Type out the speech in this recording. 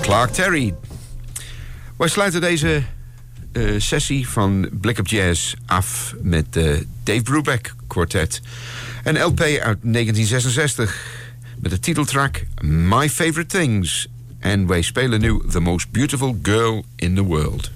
Clark Terry. Wij sluiten deze sessie van Blik op Jazz af met Dave Brubeck Quartet. Een LP uit 1966 met de titeltrack My Favorite Things. En wij spelen nu The Most Beautiful Girl in the World.